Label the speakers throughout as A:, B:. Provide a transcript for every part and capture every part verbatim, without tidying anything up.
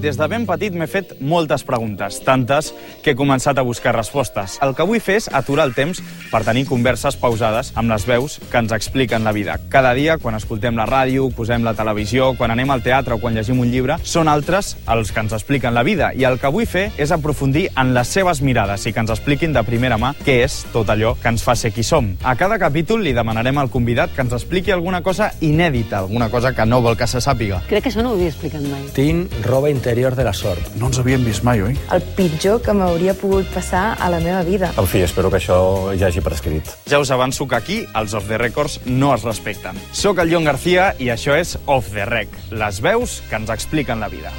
A: des de ben petit m'he fet moltes preguntes, tantes que he començat a buscar respostes. El que vull fer és aturar el temps per tenir converses pausades amb les veus que ens expliquen la vida. Cada dia, quan escoltem la ràdio, posem la televisió, quan anem al teatre o quan llegim un llibre, són altres els que ens expliquen la vida. I el que vull fer és aprofundir en les seves mirades i que ens expliquin de primera mà què és tot allò que ens fa ser qui som. A cada capítol li demanarem al convidat que ens expliqui alguna cosa inèdita, alguna cosa que no vol que se sàpiga.
B: Crec que això no ho havia explicat mai.
C: Tinc roba interior de la sort.
D: No ens havíem vist mai, oi?
E: El pitjor que m'hauria pogut passar a la meva vida.
F: En fi, espero que això ja hagi prescrit.
A: Ja us avanço que aquí els Off the Records no es respecten. Soc el Jon García i això és Off the Rec, les veus que ens expliquen la vida.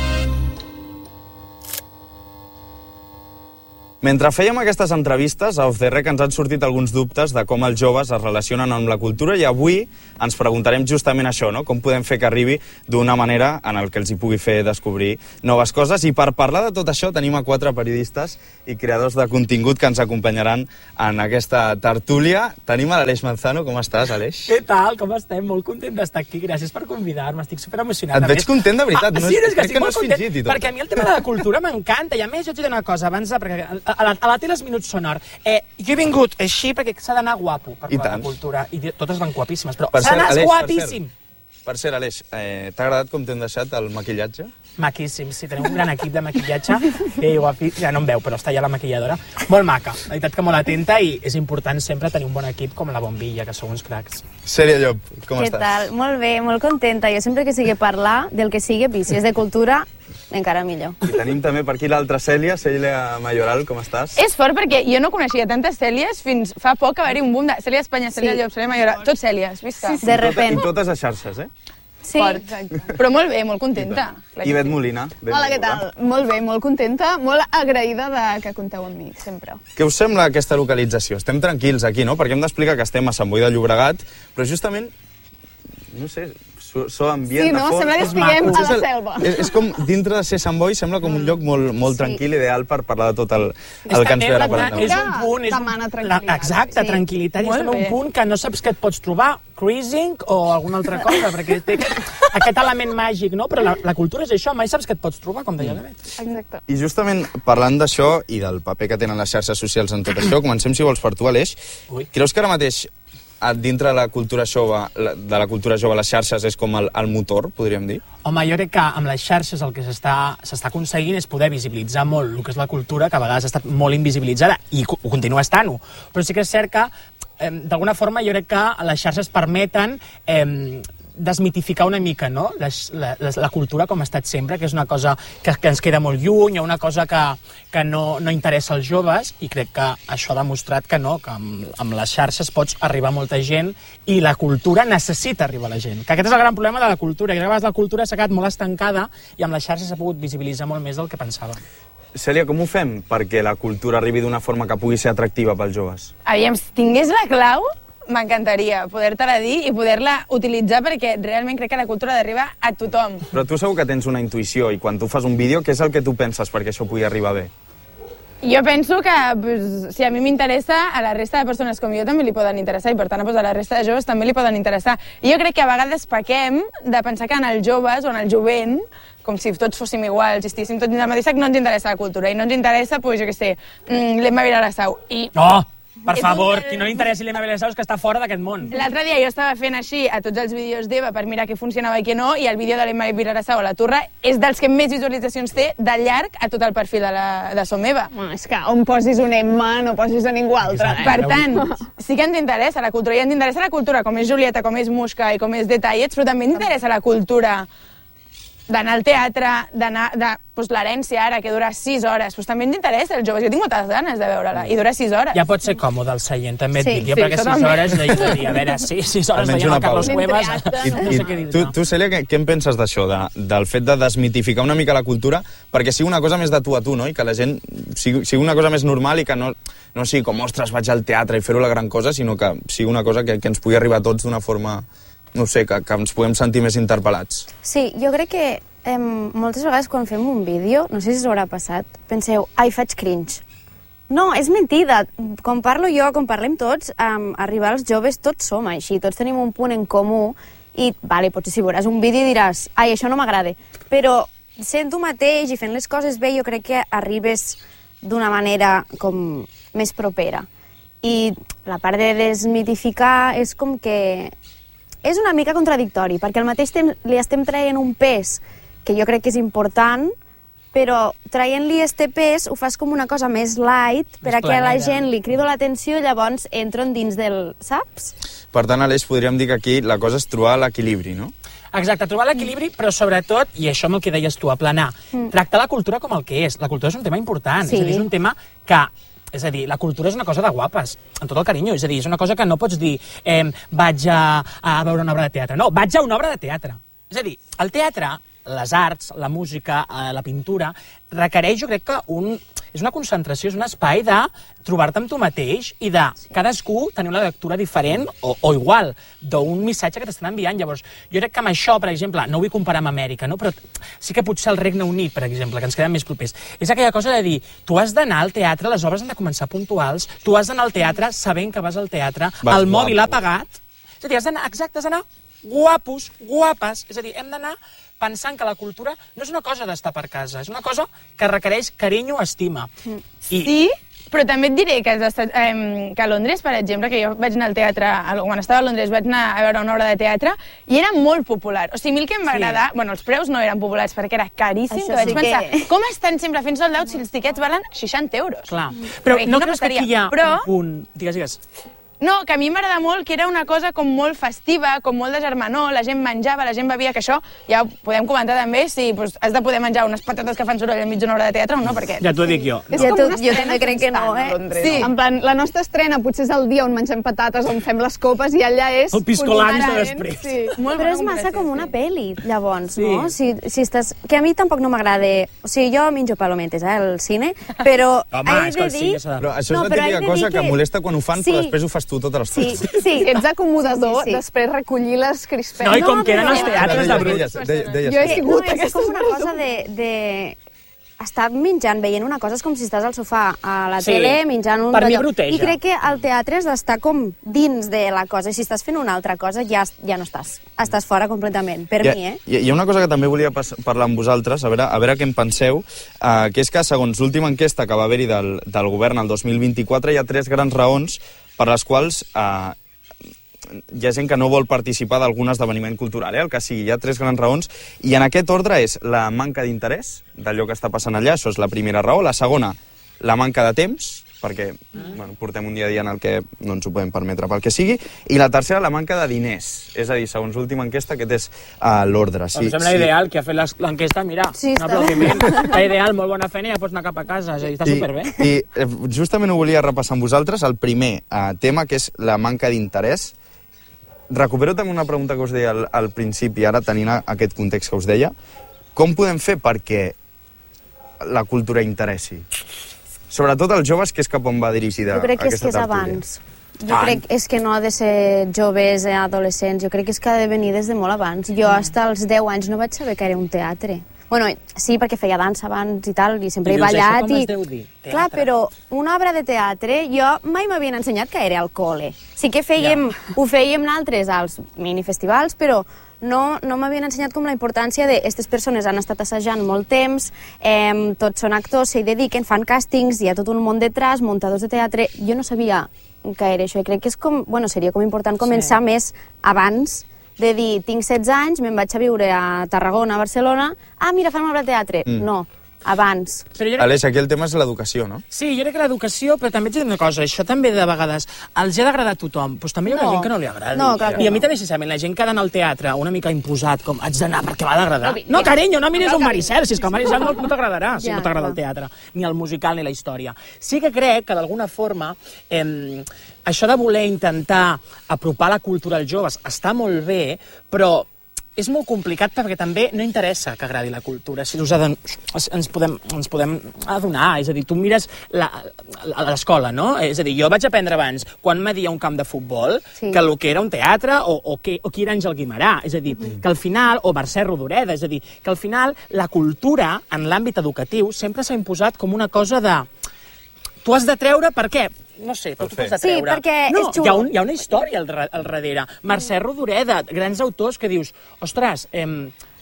A: Mentre fèiem aquestes entrevistes, a Off the Rec ens han sortit alguns dubtes de com els joves es relacionen amb la cultura i avui ens preguntarem justament això, no? Com podem fer que arribi d'una manera en el que els hi pugui fer descobrir noves coses. I per parlar de tot això tenim a quatre periodistes i creadors de contingut que ens acompanyaran en aquesta tertúlia. Tenim a l'Aleix Manzano. Com estàs, Aleix?
G: Què tal? Com estem? Molt content d'estar aquí. Gràcies per convidar-me. Estic superemocionat.
A: Et veig content, de veritat.
G: Ah,
A: no
G: sí,
A: és,
G: és que
A: crec que no és fingit i tot.
G: Perquè a mi el tema de la cultura m'encanta. I a més, jo et diré una cosa, abans de... Perquè a la, a la tele els minuts són or. Eh, jo he vingut així perquè s'ha d'anar guapo per parlar de cultura. I totes van guapíssimes, però s'ha d'anar guapíssim.
A: Per cert, Aleix, eh, t'ha agradat com t'hem deixat el maquillatge?
G: Maquíssim, sí, tenim un gran equip de maquillatge. Eh, guapi, ja no em veu, però està allà la maquilladora. Molt maca, la veritat que molt atenta i és important sempre tenir un bon equip com la Bombilla, que sou uns cracs.
A: Cèlia Llop, com
E: Què
A: estàs?
E: Què tal? Molt bé, molt contenta. Jo sempre que sigui parlar del que sigui, i si és de cultura, encara millor.
A: I tenim també per aquí l'altra Cèlia, Cèlia Mayoral, com estàs?
H: És fort perquè jo no coneixia tantes Cèlies fins fa poc que va haver-hi un boom de Cèlia Espanya, Cèlia sí. Llop, Cèlia Mayoral, tot Cèlies, visca.
E: Sí, sí. De repent.
A: I totes a xarxes, eh?
H: Sí, exacte. Però molt bé, molt contenta.
A: I Bet Molina.
I: Hola, què tal? Molt bé, molt contenta, molt agraïda de que compteu amb mi, sempre.
A: Què us sembla aquesta localització? Estem tranquils aquí, no? Perquè hem d'explicar que estem a Sant Boi de Llobregat, però justament, no sé, so ambient
I: sí, no?
A: de fort.
I: Sembla que estiguem a la selva.
A: És, és com, dintre de ser Sant Boi, sembla com un lloc molt, molt sí. tranquil, ideal per parlar de tot el, el que ens ve preparat.
G: És un punt... És
I: demana tranquil·litat.
G: La, exacte, sí. tranquil·litat. És un punt que no saps què et pots trobar, cruising o alguna altra cosa, perquè té aquest, aquest element màgic, no? Però la, la cultura és això, mai saps què et pots trobar, com deia l'Avet.
I: Exacte.
A: I justament parlant d'això i del paper que tenen les xarxes socials en tot això, comencem, si vols, per tu, Aleix. Ui. Creus que ara mateix dintre de la cultura jove, de la cultura jove, les xarxes és com el, el motor, podríem dir?
G: Home, jo crec que amb les xarxes el que s'està aconseguint és poder visibilitzar molt el que és la cultura, que a vegades ha estat molt invisibilitzada, i ho continua estant-ho. Però sí que és cert que, eh, d'alguna forma, jo crec que les xarxes permeten eh, desmitificar una mica, no? Les, la, la cultura com ha estat sempre, que és una cosa que, que ens queda molt lluny, una cosa que, que no, no interessa als joves, i crec que això ha demostrat que no, que amb, amb les xarxes pots arribar a molta gent i la cultura necessita arribar a la gent. Que aquest és el gran problema de la cultura, que a vegades la cultura s'ha quedat molt estancada i amb les xarxes s'ha pogut visibilitzar molt més del que pensava.
A: Cèlia, com ho fem perquè la cultura arribi d'una forma que pugui ser atractiva pels joves?
H: Aviam, si tingués la clau, m'encantaria poder-te-la dir i poder-la utilitzar perquè realment crec que la cultura ha d'arribar a tothom.
A: Però tu segur que tens una intuïció i quan tu fas un vídeo, què és el que tu penses perquè això pugui arribar bé?
H: Jo penso que pues, si a mi m'interessa, a la resta de persones com jo també li poden interessar i per tant pues, a la resta de joves també li poden interessar. I jo crec que a vegades pequem de pensar que en els joves o en el jovent, com si tots fóssim iguals i estiguéssim tots dins del mateix sac, no ens interessa la cultura i no ens interessa, pues, jo què sé, l'Emma Vilassau. I...
G: Oh! Per favor, qui no li interessi l'Emma Vilassau és que està fora d'aquest món.
H: L'altre dia jo estava fent així a tots els vídeos d'Eva per mirar què funcionava i què no, i el vídeo de l'Emma Vilassau a la Torre és dels que més visualitzacions té de llarg a tot el perfil de, la, de Som Eva.
I: Bueno, és que on posis un Emma no posis a ningú altre.
H: Eh? Per tant, sí que ens interessa la cultura, i ens interessa la cultura com és Julieta, com és Muixca i com és Detallets, però també ens interessa la cultura d'anar al teatre, d'anar... De, pues, l'herència ara, que dura sis hores, pues, també ens interessa els joves. Jo tinc moltes ganes de veure-la, i dura sis hores.
G: Ja pot ser còmode el seient, també et
H: sí,
G: dic, jo,
H: sí,
G: perquè sis hores de dir, a veure, sí, sis hores veient el Carlos Cuevas...
A: I, i tu, tu, Cèlia, què, què en penses d'això, de, del fet de desmitificar una mica la cultura perquè sigui una cosa més de tu a tu, no? I que la gent sigui, sigui una cosa més normal i que no, no sigui com, ostres, vaig al teatre i fer-ho la gran cosa, sinó que sigui una cosa que, que ens pugui arribar a tots d'una forma, no sé, que, que ens puguem sentir més interpel·lats.
E: Sí, jo crec que Eh, moltes vegades quan fem un vídeo, no sé si us haurà passat, penseu, ai, faig cringe. No, és mentida. Com parlo jo, com parlem tots, um, arribar als joves tots som així, tots tenim un punt en comú i, vale, potser si veuràs un vídeo diràs, ai, això no m'agrada, però sent tu mateix i fent les coses bé, jo crec que arribes d'una manera com més propera. I la part de desmitificar és com que és una mica contradictori, perquè al mateix temps li estem traient un pes que jo crec que és important, però traient-li este pes ho fas com una cosa més light per a que a la gent li crido l'atenció i llavors entren dins del... saps?
A: Per tant, Aleix, podríem dir que aquí la cosa és trobar l'equilibri, no?
G: Exacte, trobar l'equilibri, però sobretot, i això amb el que deies tu, aplanar, mm. tractar la cultura com el que és. La cultura és un tema important, sí. És a dir, és un tema que... És a dir, la cultura és una cosa de guapes, amb tot el carinyo. És a dir, és una cosa que no pots dir eh, vaig a, a veure una obra de teatre. No, vaig a una obra de teatre. És a dir, el teatre, les arts, la música, eh, la pintura, requereix, jo crec que un, és una concentració, és un espai de trobar-te amb tu mateix i de sí. cadascú tenir una lectura diferent o, o igual d'un missatge que t'estan enviant. Llavors, jo crec que amb això, per exemple, no vull comparar amb Amèrica, no? Però sí que potser el Regne Unit, per exemple, que ens quedem més propers, és aquella cosa de dir, tu has d'anar al teatre, les obres han de començar puntuals, tu has d'anar al teatre sabent que vas al teatre, vas el mòbil guapo. Ha pagat, és a dir, has d'anar, exacte, has d'anar guapos, guapes, és a dir, hem d'anar pensant que la cultura no és una cosa d'estar per casa, és una cosa que requereix carinyo, estima. I...
H: Sí, però també et diré que, estat, eh, que a Londres, per exemple, que jo vaig anar al teatre, quan estava a Londres vaig anar a veure una obra de teatre i era molt popular. O sigui, a mi el que em va sí. agradar... Bueno, els preus no eren populars perquè era caríssim, que vaig sí pensar, que... com estan sempre fent sold out si els tiquets valen seixanta euros?
G: Clar, però no creus que aquí hi ha però... un punt... Digues, digues.
H: No, que a mi m'agrada molt que era una cosa com molt festiva, com molt de germanor, la gent menjava, la gent bevia, que això ja ho podem comentar també, si pues, has de poder menjar unes patates que fan soroll enmig d'una obra de teatre o no, perquè...
G: Ja t'ho dic jo.
E: No. Ja tu, jo també crec que no, eh?
I: Londres, sí, no? En plan, la nostra estrena potser és el dia on mengem patates, on fem les copes, i allà és...
G: El piscolans de després.
I: Sí.
E: Molt però és massa com una pel·li, llavors, sí. no? Si, si estàs... Que a mi tampoc no m'agrada... O sigui, jo menjo palometes, eh, al cine, però
G: home,
E: he de dir...
A: Però això és no, la típica cosa que... que molesta quan ho fan, sí. però després ho fas tu tota l'estona.
E: Sí. Sí.
I: Ets acomodador, sí, sí, sí. després recollir les crispetes.
G: No, i com no, queden els teatres de bruts.
I: Jo he sigut
E: no, és com una cosa de, de... estar menjant, veient una cosa és com si estàs al sofà, a la sí. tele, menjant un...
G: Per mi bruteja.
E: I crec que al teatre has d'estar com dins de la cosa, i si estàs fent una altra cosa ja, ja no estàs. Estàs fora completament, per
A: hi ha,
E: mi, eh?
A: Hi ha una cosa que també volia parlar amb vosaltres, a veure, a veure què en penseu, uh, que és que, segons l'última enquesta que va haver-hi del, del govern el dos mil vint-i-quatre, hi ha tres grans raons per les quals... Uh, hi ha gent que no vol participar d'algun esdeveniment cultural, eh? El que sigui, hi ha tres grans raons, i en aquest ordre és la manca d'interès d'allò que està passant allà, això és la primera raó, la segona, la manca de temps, perquè mm. bueno, portem un dia a dia en el que no ens ho podem permetre pel que sigui, i la tercera, la manca de diners, és a dir, segons l'última enquesta, aquest és uh, l'ordre.
G: Sí, em sembla sí. ideal, que ha fet l'enquesta, mira, sí, un aplaudiment, està ideal, molt bona feina, ja pots anar cap a casa, és a dir, està
A: I,
G: superbé.
A: I justament ho volia repassar amb vosaltres, el primer uh, tema, que és la manca d'interès. Recupero també una pregunta que us deia al, al principi, ara tenint aquest context que us deia. Com podem fer perquè la cultura interessi? Sobretot als joves, que és cap on va dirigida
E: aquesta tertúlia. Jo crec que és que és
A: tertúlia.
E: abans. Jo ah. crec és que no ha de ser joves, eh, adolescents, jo crec que és que ha de venir des de molt abans. Jo, mm. fins als deu anys, no vaig saber que era un teatre. Bueno, sí, perquè feia dansa abans i tal, i sempre I he ballat.
G: I
E: com
G: es deu dir?
E: Clar, però una obra de teatre, jo mai m'havien ensenyat que era al col·le. Sí que fèiem, ja. ho fèiem nosaltres als minifestivals, però no, no m'havien ensenyat com la importància de aquestes persones han estat assajant molt temps, eh, tots són actors, s'hi dediquen, fan càstings, hi ha tot un món detrás, muntadors de teatre. Jo no sabia que era això, i crec que és com, bueno, seria com important començar sí. més abans de dir, tinc setze anys, me'n vaig a viure a Tarragona, a Barcelona, ah, mira, fan una obra de teatre. Mm. No, abans.
A: Crec... Aleix, aquí el tema és l'educació, no?
G: Sí, jo crec que l'educació, però també ets dir una cosa, això també de vegades els ha d'agradar a tothom, doncs també hi ha no. gent que no li agrada.
E: No, clar que
G: I a mi
E: no.
G: també, sincerament, la gent que ha d'anar al teatre una mica imposat, com haig d'anar perquè m'ha d'agradar. No, no, carinyo, no miris un Maricel, si és que el Maricel no, no t'agradarà, si ja, no t'agrada el teatre, ni el musical ni la història. Sí que crec que, d'alguna forma, eh, això de voler intentar apropar la cultura als joves està molt bé, però és molt complicat perquè també no interessa que agradi la cultura, si us adon... ens, podem, ens podem adonar, és a dir, tu mires l'escola, no? És a dir, jo vaig aprendre abans, quan m'adia un camp de futbol, sí. que el que era un teatre o, o, que, o qui era Àngel Guimerà, és a dir, mm. que al final, o Mercè Rodoreda, és a dir, que al final la cultura en l'àmbit educatiu sempre s'ha imposat com una cosa de... Tu has de treure, per què? No sé, però tu has de treure.
E: Sí, perquè
G: no,
E: és xulo.
G: Hi ha, un, hi ha una història al, al darrere. Mercè Rodoreda, grans autors que dius, ostres, eh,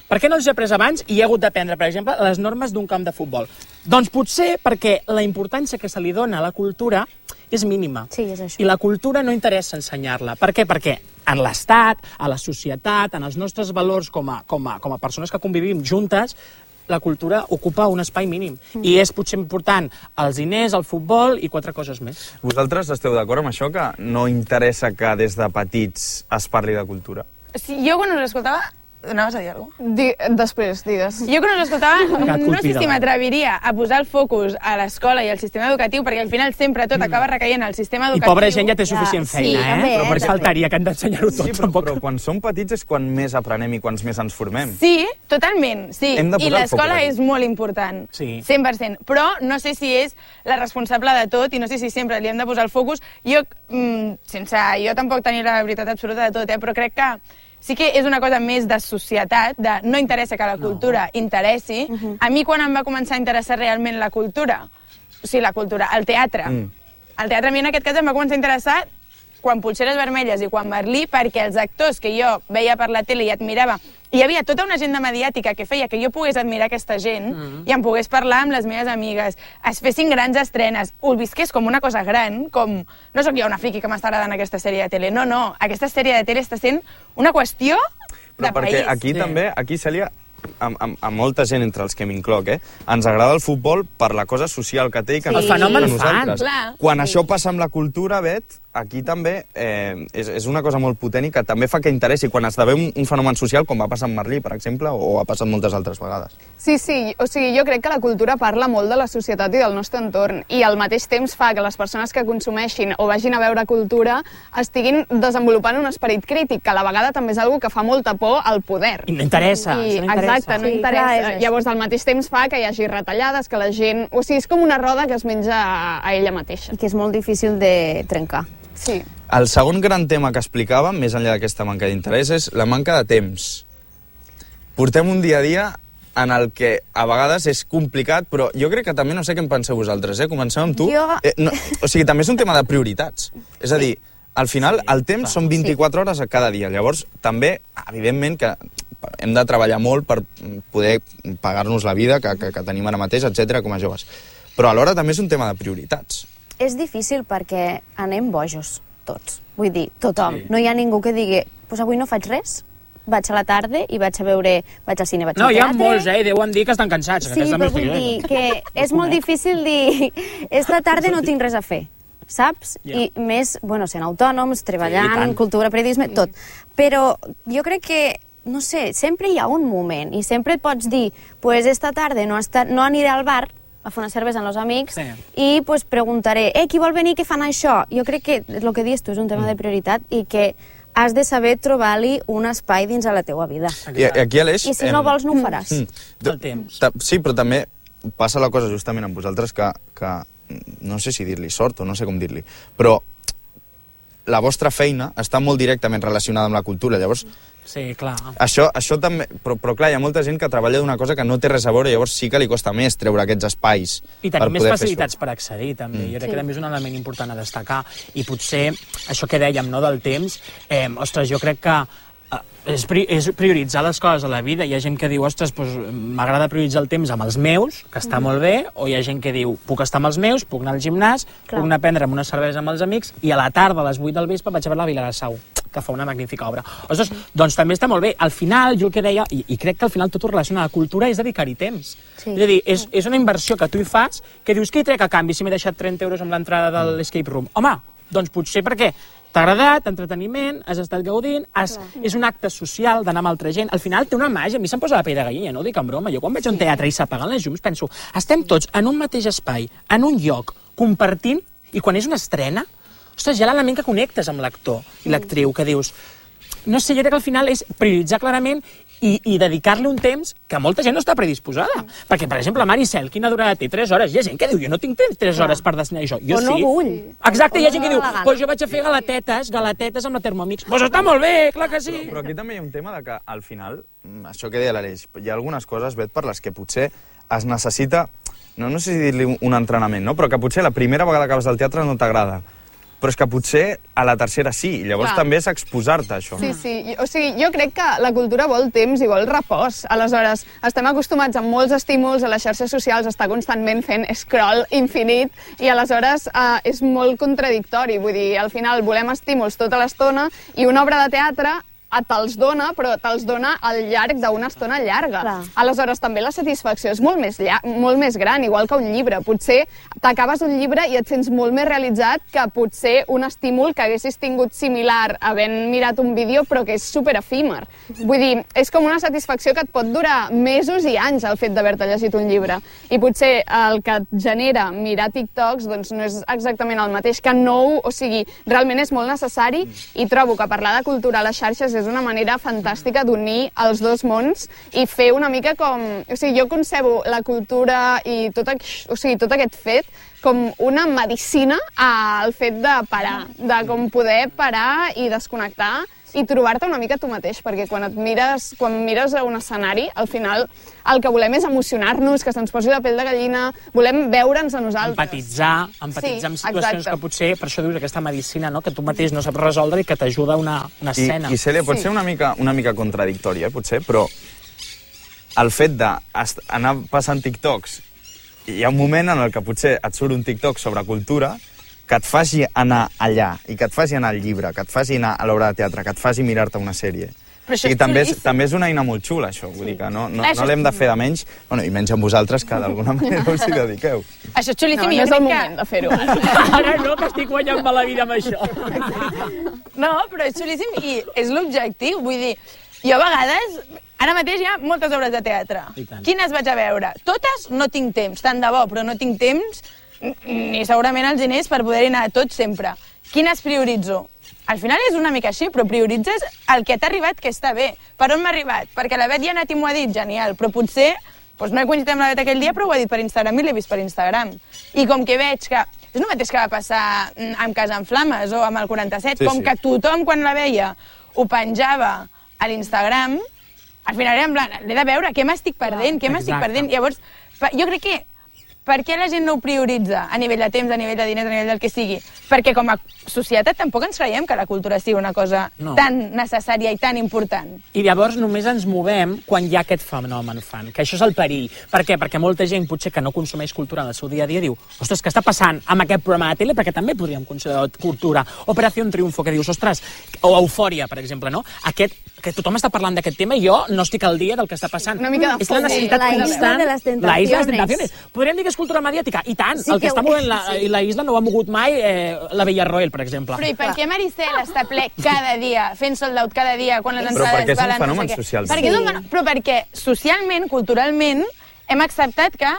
G: Per què no els he après abans i he hagut d'aprendre, per exemple, les normes d'un camp de futbol? Doncs potser perquè la importància que se li dona a la cultura és mínima.
E: Sí, és això.
G: I la cultura no interessa ensenyar-la. Per què? Perquè en l'Estat, a la societat, en els nostres valors com a, com a, com a persones que convivim juntes, la cultura ocupa un espai mínim. Mm. I és potser important els diners, el futbol i quatre coses més.
A: Vosaltres esteu d'acord amb això, que no interessa que des de petits es parli de cultura?
H: Sí, jo quan us escoltava... Anaves a dir alguna cosa?
I: Di després, digues.
H: Jo quan us escoltava no sé si m'atreviria a posar el focus a l'escola i al sistema educatiu, perquè al final sempre tot acaba recaient al sistema educatiu.
G: I pobra gent ja té suficient
E: Ja,
G: feina,
E: sí,
G: eh?
E: també,
G: Però per
E: també.
G: faltaria que han d'ensenyar-ho tot.
A: Sí, però, però quan som petits és quan més aprenem i quants més ens formem.
H: Sí, totalment, sí.
A: Hem de
H: I
A: posar el
H: l'escola
A: focus aquí.
H: és molt important,
G: Sí.
H: cent per cent. Però no sé si és la responsable de tot i no sé si sempre li hem de posar el focus. Jo, mm, sense jo tampoc tenir la veritat absoluta de tot, eh, però crec que sí que és una cosa més de societat, de no interessa que la cultura no. interessi. Uh-huh. A mi quan em va començar a interessar realment la cultura, o sigui, la cultura, el teatre. Mm. El teatre a mi en aquest cas em va començar a interessar quan Polseres Vermelles i quan Merlí, perquè els actors que jo veia per la tele i admirava, i hi havia tota una agenda mediàtica que feia que jo pogués admirar aquesta gent mm. i em pogués parlar amb les meves amigues, es fessin grans estrenes, ho visqués com una cosa gran, com... No sóc jo una friki que m'està agradant aquesta sèrie de tele, no, no, aquesta sèrie de tele està sent una qüestió de
A: Però perquè
H: país.
A: aquí
G: Sí.
A: també, aquí Cèlia, a, a, a molta gent entre els que m'incloc, eh, ens agrada el futbol per la cosa social que té i que
E: Sí.
A: ens
E: El fenomen
A: a nosaltres.
H: fan, clar.
A: Quan això passa amb la cultura, Bet, aquí també eh, és, és una cosa molt potent i que també fa que interessi quan esdevé un, un fenomen social, com va passar amb Merlí, per exemple, o ha passat moltes altres vegades.
I: Sí, sí, o sigui, jo crec que la cultura parla molt de la societat i del nostre entorn i al mateix temps fa que les persones que consumeixin o vagin a veure cultura estiguin desenvolupant un esperit crític, que a la vegada també és algo que fa molta por al poder.
G: I no interessa,
I: I,
G: això no interessa.
I: exacte, no
E: Sí,
I: interessa.
E: clar, és això.
I: Llavors, al mateix temps fa que hi hagi retallades, que la gent... O sigui, és com una roda que es menja a, a ella mateixa.
E: Que és molt difícil de trencar.
I: Sí.
A: El segon gran tema que explicàvem, més enllà d'aquesta manca d'interès, és la manca de temps. Portem un dia a dia en el que a vegades és complicat, però jo crec que també, no sé què en penseu vosaltres, eh? Comencem amb tu.
E: Jo-
A: Eh, no, o sigui, també és un tema de prioritats. És a dir, al final, el temps són vint-i-quatre hores a cada dia. Llavors, també, evidentment, que hem de treballar molt per poder pagar-nos la vida que, que, que tenim ara mateix, etcètera, com a joves. Però alhora també és un tema de prioritats.
E: És difícil perquè anem bojos, tots. Vull dir, tothom. Sí. No hi ha ningú que digui, pues avui no faig res, vaig a la tarda i vaig a veure, vaig al cine, vaig
G: No,
E: al
G: hi ha
E: teatre...
G: molts, eh? I deuen dir que estan cansats.
E: Sí,
G: que
E: però vull dir que és molt difícil dir esta tarda no tinc res a fer, saps?
G: Ja.
E: I més, bueno, sent autònoms, treballant,
G: tant.
E: cultura, periodisme, tot. Però jo crec que, no sé, sempre hi ha un moment i sempre et pots dir, pues esta tarda no, esta, no aniré al bar a fer una cervesa amb els amics
G: Sí.
E: i pues, preguntaré, eh, qui vol venir, què fan això? Jo crec que el que dius tu és un tema de prioritat i que has de saber trobar-li un espai dins a la teua vida.
A: I aquí, Aleix...
E: I si no
A: em-
E: vols, no ho faràs.
A: Mm.
G: El temps.
A: Ta- Sí, però també passa la cosa justament amb vosaltres que, que no sé si dir-li sort o no sé com dir-li, però la vostra feina està molt directament relacionada amb la cultura, llavors
G: Sí, clar.
A: això, això també... Però, però clar, hi ha molta gent que treballa d'una cosa que no té res a veure, llavors sí que li costa més treure aquests espais
G: I
A: per
G: tenim més
A: poder fer
G: facilitats
A: això.
G: per accedir, també.
A: Mm.
G: Jo crec
E: Sí.
G: que també és un element important a destacar. I potser, això que dèiem, no, del temps, eh, ostres, jo crec que eh, és, pri és prioritzar les coses a la vida. Hi ha gent que diu, ostres, doncs, m'agrada prioritzar el temps amb els meus, que està mm. molt bé, o hi ha gent que diu, puc estar amb els meus, puc anar al gimnàs,
E: Clar.
G: puc anar a prendre una cervesa amb els amics, i a la tarda, a les vuit del vespre, vaig a veure la Vila de Sau, que fa una magnífica obra. Ostres, doncs també està molt bé. Al final, jo el que deia, i, i crec que al final tot ho relaciona a la cultura, és dedicar-hi temps.
E: Sí.
G: És a dir, és, és una inversió que tu hi fas, que dius, què hi trec a canvi si m'he deixat trenta euros amb l'entrada de l'escape room? Home, doncs potser perquè t'ha agradat, entreteniment, has estat gaudint, has, és un acte social d'anar amb altra gent. Al final té una màgia, a mi se'm posa la pell de gallina, no ho dic en broma. Jo quan veig un teatre i s'apaguen les llums penso, estem tots en un mateix espai, en un lloc, compartint, i quan és una estrena, ostres, hi ha l'element que connectes amb l'actor i l'actriu, que dius... No sé, jo crec que al final és prioritzar clarament i, i dedicar-li un temps que molta gent no està predisposada. Perquè, per exemple, Maricel, quina durada té? tres hores. Hi ha gent que diu, jo no tinc temps tres hores per destinar això. Jo
E: O no
G: sí.
E: vull.
G: Exacte,
E: O
G: hi ha
E: no
G: gent que
E: me
G: diu,
E: dóna la gana.
G: pues jo vaig a fer galatetes, galatetes amb la Thermomix. Pues està molt bé, clar que sí.
A: Però, però aquí també hi ha un tema de que, al final, mm, això que deia l'Aleix, hi ha algunes coses, Bet, per les que potser es necessita, no, no sé si dir-li un, un entrenament, no? Però que potser la primera vegada que vas al teatre no t'agrada. però és que potser a la tercera sí, i llavors
I: Clar.
A: també és exposar-te a això.
I: Sí, sí. O sigui, jo crec que la cultura vol temps i vol repòs. Aleshores, estem acostumats a molts estímuls, a les xarxes socials, està constantment fent scroll infinit, i aleshores eh, és molt contradictori. Vull dir, al final volem estímuls tota l'estona, i una obra de teatre te'ls dona, però te'ls dona al llarg d'una estona llarga.
E: Clar.
I: Aleshores, també la satisfacció és molt més, llar molt més gran, igual que un llibre. Potser t'acabes un llibre i et sents molt més realitzat que potser un estímul que haguessis tingut similar havent mirat un vídeo, però que és super efímer. Vull dir, és com una satisfacció que et pot durar mesos i anys el fet d'haver-te llegit un llibre. I potser el que et genera mirar TikToks doncs no és exactament el mateix que nou, o sigui, realment és molt necessari, i trobo que parlar de cultura a les xarxes és una manera fantàstica d'unir els dos mons i fer una mica com... O sigui, jo concebo la cultura i tot, o sigui, tot aquest fet com una medicina al fet de parar, de com poder parar i desconnectar i trobar-te una mica tu mateix, perquè quan et mires, quan mires a un escenari, al final el que volem és emocionar-nos, que se'ns posi la pell de gallina, volem veure'ns a nosaltres.
G: Empatitzar, empatitzar
I: Sí,
G: amb situacions
I: exacte.
G: que potser, per això dius aquesta medicina, no? Que tu mateix no saps resoldre i que t'ajuda una, una
A: I,
G: escena.
A: I Cèlia, pot
I: Sí.
A: ser una mica, una mica contradictòria, eh, potser, però el fet d'anar passant TikToks, hi ha un moment en el que potser et surt un TikTok sobre cultura que et faci anar allà, i que et faci anar al llibre, que et faci anar a l'obra de teatre, que et faci mirar-te una sèrie.
H: Però això
A: I
H: és
A: també és,
H: xulíssim.
A: també és una eina molt xula, això. Vull dir que no, no,
H: Clar, això
A: no l'hem de fer de menys, bueno, i menys amb vosaltres, que d'alguna manera us hi dediqueu.
H: Això és xulíssim,
I: No,
H: i
I: no
H: jo
I: és el
H: crec
I: moment
H: que...
I: de fer-ho.
G: Ara no, que estic guanyant-me la vida amb això.
H: No, però és xulíssim i és l'objectiu. Vull dir, jo a vegades... Ara mateix hi ha moltes obres de teatre.
G: I tant.
H: Quines vaig a veure? Totes no tinc temps, tant de bo, però no tinc temps ni segurament els diners per poder-hi anar a tot sempre. Quines prioritzo? Al final és una mica així, però prioritzes el que t'ha arribat, que està bé. Per on m'ha arribat? Perquè la Bet ja ha anat i m'ho ha dit, genial, però potser doncs no he coincidit amb la Bet aquell dia, però ho ha dit per Instagram i l'he vist per Instagram. I com que veig que... És el mateix que va passar amb Casa en Flames o amb el quaranta-set,
A: Sí,
H: com
A: sí.
H: que tothom, quan la veia, ho penjava a l'Instagram, al final era en plan, l'he de veure, què m'estic perdent, què m'estic
G: Exacte.
H: perdent? Llavors, pa- jo crec que per què la gent no ho prioritza a nivell de temps, a nivell de diners, a nivell del que sigui? Perquè com a societat tampoc ens creiem que la cultura sigui una cosa
G: No.
H: tan necessària i tan important.
G: I llavors només ens movem quan hi ha aquest fenomen fan, que això és el perill. Per què? Perquè molta gent potser que no consumeix cultura en el seu dia a dia diu, ostres, què està passant amb aquest programa de tele? Perquè també podríem considerar cultura. Operació Triunfo, que dius, ostres, o Eufòria, per exemple, no? Aquest, que tothom està parlant d'aquest tema i jo no estic al dia del que està passant.
I: Una mica de
G: És la
I: foc.
G: necessitat
E: La isla
G: constant.
E: de les tentaciones.
G: La isla de les tentaciones. Podríem dir que és cultura mediàtica. I tant,
E: Sí
G: el que,
E: que
G: està
E: ho
G: movent
E: és,
G: la,
E: sí.
G: la isla no ho ha mogut mai eh, la Bella Roel, per exemple.
H: Però i per què Maricel està ple cada dia, fent sold out cada dia, quan les
A: Però
H: entrades
A: perquè és un
H: valen no
A: fenomen
H: sé què?
A: social,
H: Perquè és un
E: també.
H: fenomen- Però perquè socialment, culturalment, hem acceptat que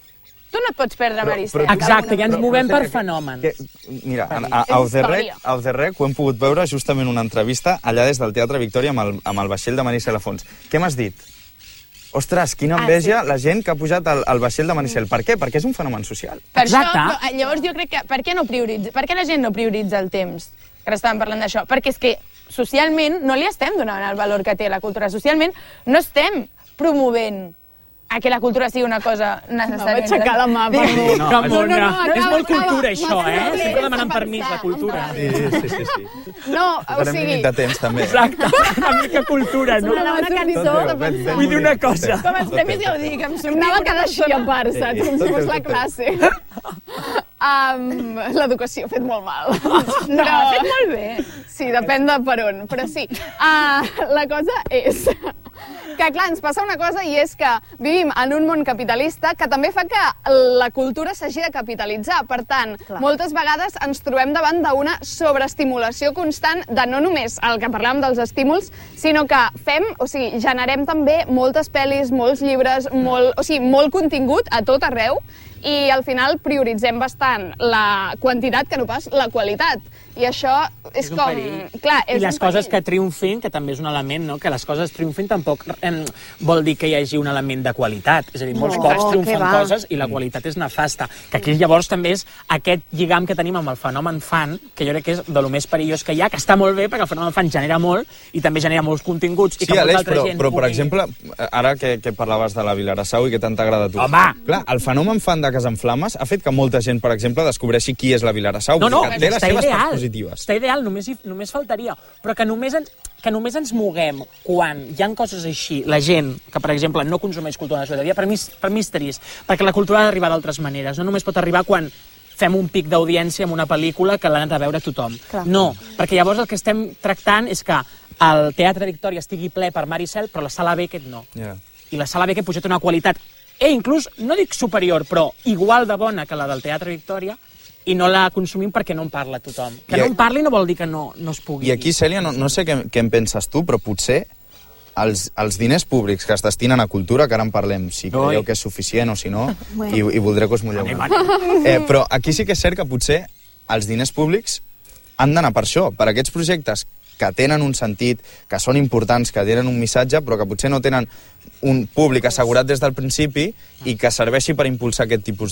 H: tu no et pots perdre Maricel.
A: però-
G: Exacte, ja ens
A: Però-
G: movem
A: però
G: per
A: que-
G: fenomen.
A: Que, mira, a, a,
I: És
A: a Off the Rec,
I: història.
A: a Off the Rec ho hem pogut veure justament una entrevista allà des del Teatre Victòria amb el, amb el vaixell de Maricel a fons. Què m'has dit? Ostres, quina
H: Ah,
A: enveja la gent que ha pujat al, al vaixell de Maricel. Per què? Perquè és un fenomen social.
H: Per
G: Exacte.
H: això, però, llavors jo crec que... Per què no prioritza? Per què la gent no prioritza el temps? Que ara estàvem parlant d'això. Perquè és que socialment no li estem donant el valor que té la cultura. Socialment no estem promovent a que la cultura sigui una cosa necessària.
I: Va aixecar la mà,
H: Digue-
I: perdó.
A: No,
G: Ramona,
I: no, no,
G: és
I: acaba,
G: molt
I: acaba.
G: cultura, això,
I: M'ha
G: eh?
I: fet
G: Sempre
I: temps
G: demanant
I: per
G: permís, la
I: pensar,
G: cultura.
A: Sí, sí, sí. sí.
I: No, o
A: Farem
I: sigui...
A: límit de temps, també.
G: Exacte, una mica cultura, no?
E: Una bona cançó.
A: Tot bé, ben- ben
G: Vull dir una
A: bonic, tot
G: cosa.
A: bé,
H: Com els
A: tot
H: premis
A: bé,
H: Gaudí, que em sortia
I: Anava
H: una
I: cada així a part,
A: Sí,
I: saps? Com si
A: tot
I: fos
A: bé,
I: la
A: tot bé.
I: classe. Um, L'educació ha fet molt mal.
H: No, ha fet molt bé.
I: Sí, depèn de per on, però sí. Uh, la cosa és que, clar, ens passa una cosa i és que vivim en un món capitalista que també fa que la cultura s'hagi de capitalitzar. Per tant,
E: Clar.
I: moltes vegades ens trobem davant d'una sobreestimulació constant de no només el que parlàvem dels estímuls, sinó que fem, o sigui, generem també moltes pel·lis, molts llibres, molt, o sigui, molt contingut a tot arreu, i al final prioritzem bastant la quantitat que no pas la qualitat. I això és,
G: és un
I: com...
G: perill.
I: Clar, és
G: I les
I: un
G: coses
I: perill.
G: que triomfin, que també és un element, no? Que les coses triomfin tampoc eh, vol dir que hi hagi un element de qualitat. És a dir, molts
E: No,
G: cops
E: què
G: triomfen
E: va.
G: coses i la qualitat és nefasta. Que aquí llavors també és aquest lligam que tenim amb el fenomen fan, que jo crec que és de lo més perillós que hi ha, que està molt bé perquè el fenomen fan genera molt i també genera molts continguts. I
A: Sí,
G: que molta
A: Aleix,
G: altra
A: però,
G: gent
A: però per
G: pugui...
A: exemple, ara que, que parlaves de la Vilarassau i que tant t'agrada a tu.
G: Home!
A: Clar, el fenomen fan de Casa en Flames ha fet que molta gent, per exemple, descobreixi qui és la Vilarassau.
G: No, no,
A: que té les
G: està
A: seves parts
G: ideal,
A: positives.
G: està ideal, només, hi- només faltaria. Però que només, ens, que només ens moguem quan hi ha coses així, la gent que, per exemple, no consumeix cultura de la dia, per mi, és- per mi és trist, perquè la cultura ha d'arribar d'altres maneres, no només pot arribar quan fem un pic d'audiència amb una pel·lícula que l'ha anat a veure tothom.
E: Clar.
G: No, perquè llavors el que estem tractant és que el Teatre Victòria estigui ple per Maricel, però la Sala Beckett no.
A: Yeah.
G: I la Sala Beckett potser té una qualitat, e inclús, no dic superior, però igual de bona que la del Teatre Victòria, i no la consumim perquè no en parla tothom. Que
A: I
G: no
A: a-
G: en parli no vol dir que no, no es pugui
A: I aquí, Cèlia, no, no sé què, què en penses tu, però potser els, els diners públics que es destinen a cultura, que ara en parlem, si creieu
G: Ui.
A: que és suficient o si no,
E: Bueno.
A: i, i voldré que us mulleu.
G: Anem,
A: una. Eh, però aquí sí que és cert que potser els diners públics han d'anar per això, per aquests projectes que tenen un sentit, que són importants, que tenen un missatge, però que potser no tenen un públic assegurat des del principi i que serveixi per impulsar aquest tipus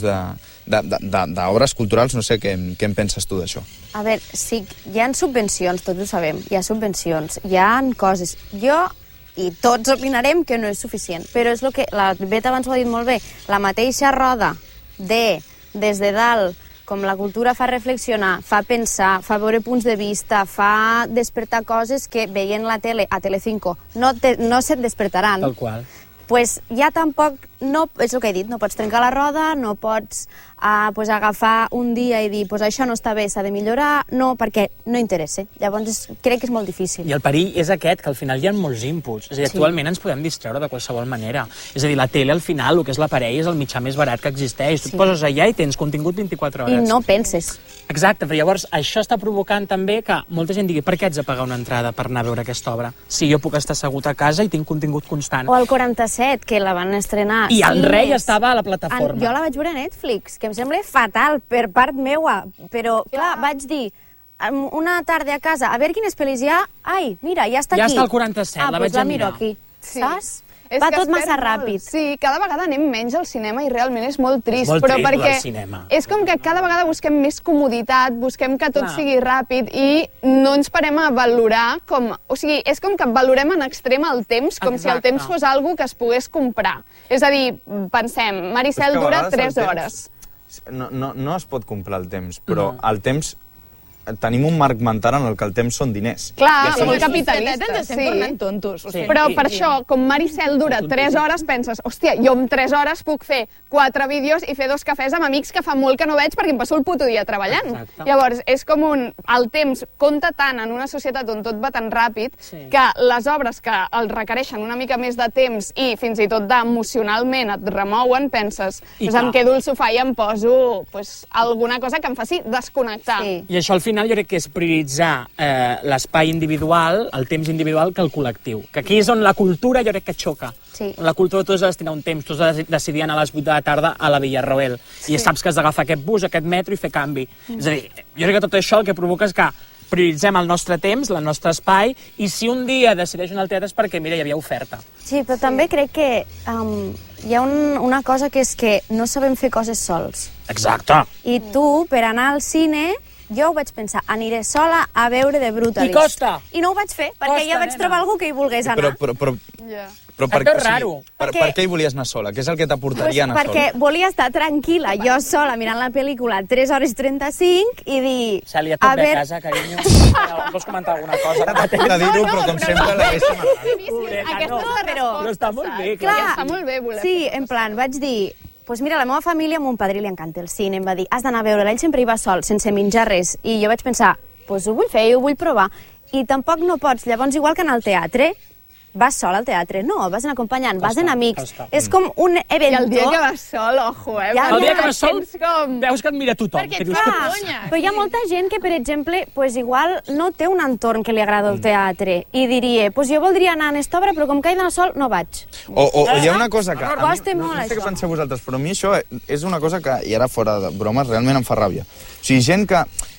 A: d'obres culturals. No sé què, què en penses tu d'això.
E: A veure, sí, hi ha subvencions, tots ho sabem, hi ha subvencions, hi ha coses. Jo, i tots opinarem que no és suficient, però és el que, la Bet abans ho ha dit molt bé, la mateixa roda de, des de dalt, com la cultura fa reflexionar, fa pensar, fa veure punts de vista, fa despertar coses que veient la tele, a Telecinco, no, te, no se't despertaran.
G: Tal qual.
E: Pues ja tampoc, no, és el que he dit, no pots trencar la roda, no pots uh, pues agafar un dia i dir pues això no està bé, s'ha de millorar, no, perquè no interessa. Llavors és, crec que és molt difícil.
G: I el perill és aquest, que al final hi ha molts inputs. És a dir, actualment ens podem distreure de qualsevol manera. És a dir, la tele al final, el que és l'aparell, és el mitjà més barat que existeix. Tu et poses allà i tens contingut vint-i-quatre hores.
E: I no penses.
G: Exacte, però llavors això està provocant també que molta gent digui per què haig de pagar una entrada per anar a veure aquesta obra? Si jo puc estar assegut a casa i tinc contingut constant.
E: O el quaranta-set, que la van estrenar.
G: I el
E: sí,
G: rei
E: més.
G: estava a la plataforma.
E: En, jo la vaig veure a Netflix, que em sembla fatal per part meua, però clar, vaig dir em, una tarda a casa, a veure quines pel·lis hi ha, ai, mira, ja està
G: Ja
E: aquí.
G: està al quaranta-set,
E: ah,
G: la
E: pues
G: vaig
E: la
G: a
E: miro
G: mirar.
E: aquí,
I: Sí.
E: saps?
I: És
E: Va
I: que
E: tot
I: es
E: massa
I: perd
E: ràpid.
I: molt. Sí, cada vegada anem menys al cinema i realment és molt trist.
G: molt
I: però
G: trist,
I: perquè
G: el cinema.
I: és com que cada vegada busquem més comoditat, busquem que tot
G: Clar.
I: sigui ràpid i no ens parem a valorar com... O sigui, és com que valorem en extrem el temps, com si el
G: Exacte.
I: temps fos algo que es pogués comprar. És a dir, pensem, Maricel
A: És que a
I: dura
A: vegades el
I: tres
A: temps-
I: hores.
A: No, no, no es pot comprar el temps, però
G: No.
A: el temps... Tenim un marc mental en el que el temps són diners.
I: Clar,
A: I
I: som
A: això-
I: capitalistes,
H: Ens estem
I: sí.
H: tornant tontos. O
G: Sí.
H: sigui,
I: Però
G: I-
I: per
G: i-
I: això, com Maricel dura tres hores, penses, hòstia, jo en tres hores puc fer quatre vídeos i fer dos cafès amb amics que fa molt que no veig perquè em passo el puto dia treballant.
G: Exacte.
I: Llavors, és com un... El temps compta tant en una societat on tot va tan ràpid
G: Sí.
I: que les obres que el requereixen una mica més de temps i fins i tot emocionalment et remouen, penses,
G: I
I: pues
G: clar.
I: em quedo al sofà i em poso pues, alguna cosa que em faci desconnectar.
E: Sí.
G: I això al final jo crec que és prioritzar eh, l'espai individual, el temps individual, que el col·lectiu. Que aquí és on la cultura jo crec que xoca.
E: Sí.
G: On la cultura tu has de destinar un temps, tu has de decidir anar a les vuit de la tarda a la Villarroel. Sí. I saps que has d'agafar aquest bus, aquest metro i fer canvi. Mm. És a dir, jo crec que tot això el que provoca és que prioritzem el nostre temps, el nostre espai, i si un dia decideix anar al teatre és perquè, mira, hi havia oferta.
E: Sí, però també crec que um, hi ha un, una cosa que és que no sabem fer coses sols.
G: Exacte.
E: I tu, per anar al cine, jo ho vaig pensar, aniré sola a veure The Brutalist.
G: I costa.
E: I no ho vaig fer, perquè
G: Costa,
E: ja vaig
G: nena.
E: trobar algú que hi volgués anar.
A: Però, però, però,
I: Ja.
A: però per,
G: Això és
A: o sigui,
G: raro.
A: per,
E: Perquè-
A: per què hi volies anar sola? Què és el que t'aportaria
E: Pues,
A: anar
E: perquè
A: sola?
E: volia estar tranquil·la, jo sola, mirant la pel·lícula tres hores trenta-cinc i dir...
G: Cèlia, tot
E: a
G: bé a
E: veure,
G: casa, carinyo? Vols comentar alguna cosa?
A: Ara t'he de dir-ho, però com sempre l'haguéssim agradat.
I: Aquesta
G: no,
I: és la
E: però-
I: resposta,
G: però està molt bé,
I: saps?
E: clar.
I: I està molt bé voler
E: Sí,
I: fer
E: en plan, vaig dir... Pues mira, la meva família, a mon padrí li encanta el cine, em va dir, has d'anar a veure-la, ell sempre hi va sol, sense menjar res. I jo vaig pensar, pues ho vull fer, ho vull provar. I tampoc no pots, llavors igual que anar al teatre, vas sol al teatre, no, vas anar acompanyant, vas
G: Costa,
E: en amics.
G: costa.
E: És com un
I: I
E: evento...
I: el dia que vas sol, ojo, eh?
E: Ja,
G: El dia
E: ja,
G: que vas sol,
I: Tens com...
G: veus que et mira tothom.
H: Perquè,
G: que dius,
H: clar,
G: "Què
H: conya.
E: Però hi ha molta gent que, per exemple, pues igual no té un entorn que li agrada el teatre i diria, pues jo voldria anar a aquesta obra, però com que he d'anar sol, no vaig.
A: O, o, o hi ha una cosa que... a mi-
E: Costa
A: no,
E: molt,
A: no sé què
E: això.
A: penseu vosaltres, però a mi això és una cosa que, i ara fora de bromes, realment em fa ràbia. O sigui, gent que